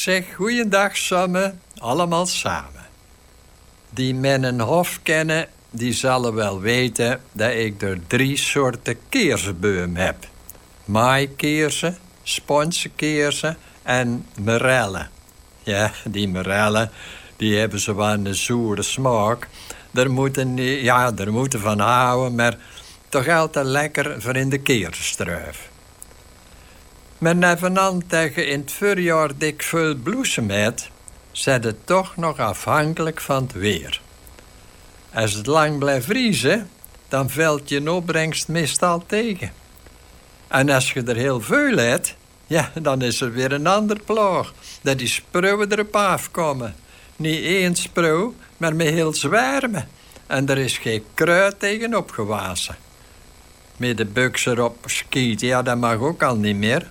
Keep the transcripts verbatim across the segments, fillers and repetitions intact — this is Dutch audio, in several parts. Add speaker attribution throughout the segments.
Speaker 1: zeg goeiedag samen, allemaal samen. Die men een hof kennen, die zullen wel weten dat ik er drie soorten keersenboom heb. Maaikeersen, sponsenkeersen en merellen. Ja, die merellen, die hebben zo wel een zoere smaak. Daar moeten, ja, daar moeten van houden, maar toch altijd lekker voor in de keersenstruif. Maar nevenant tegen in het voorjaar dik veel bloesem heeft, zet het toch nog afhankelijk van het weer. Als het lang blijft vriezen, dan valt je opbrengst meestal tegen. En als je er heel veel hebt, ja, dan is er weer een ander plaag. Dat die spruwen erop afkomen. Niet één spruw, maar met heel zwermen. En er is geen kruid tegen opgewassen. Met de buks erop skieten, ja, dat mag ook al niet meer.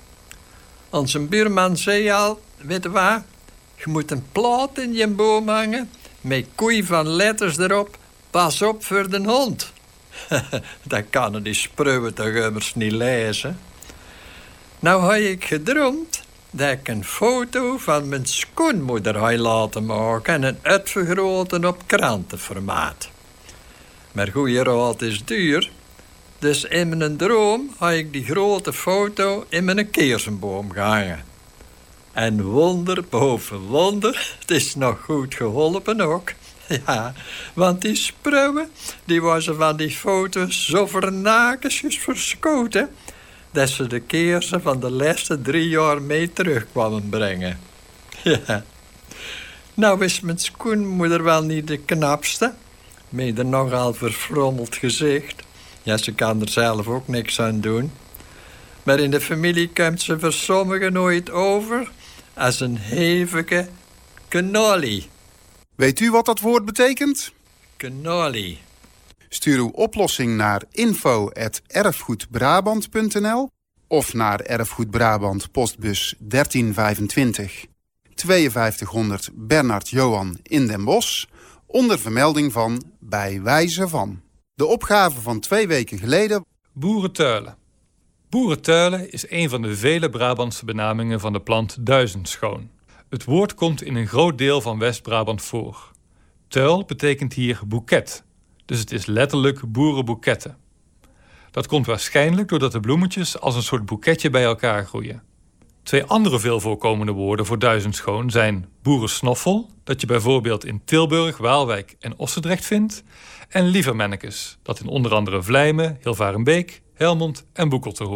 Speaker 1: Onze buurman zei al, weet je wat? Je moet een plaat in je boom hangen met koei van letters erop. Pas op voor de hond. Dat kan die spruwen toch immers niet lezen. Nou had ik gedroomd dat ik een foto van mijn schoonmoeder had laten maken en een uitvergroten op krantenformaat. Maar goeie raad is duur. Dus in mijn droom had ik die grote foto in mijn keersenboom gehangen. En wonder boven wonder, het is nog goed geholpen ook. Ja, want die spruwen, die waren van die foto's zo vernakensjes verschoten, dat ze de keersen van de laatste drie jaar mee terugkwamen brengen. Ja. Nou is mijn schoonmoeder wel niet de knapste, met een nogal verfrommeld gezicht. Ja, ze kan er zelf ook niks aan doen. Maar in de familie komt ze voor sommigen nooit over als een hevige cannoli.
Speaker 2: Weet u wat dat woord betekent?
Speaker 1: Cannoli.
Speaker 2: Stuur uw oplossing naar info at erfgoedbrabant punt n l of naar Erfgoed Brabant postbus dertien vijfentwintig tweeënvijftighonderd Bernard Johan in Den Bosch onder vermelding van bij wijze van. De opgave van twee weken geleden.
Speaker 3: Boerentuilen. Boerentuilen is een van de vele Brabantse benamingen van de plant duizendschoon. Het woord komt in een groot deel van West-Brabant voor. Tuil betekent hier boeket, dus het is letterlijk boerenboeketten. Dat komt waarschijnlijk doordat de bloemetjes als een soort boeketje bij elkaar groeien. Twee andere veel voorkomende woorden voor duizendschoon zijn boerensnoffel, dat je bijvoorbeeld in Tilburg, Waalwijk en Ossendrecht vindt, en lievermennekes, dat in onder andere Vlijmen, Hilvarenbeek, Helmond en Boekel te horen.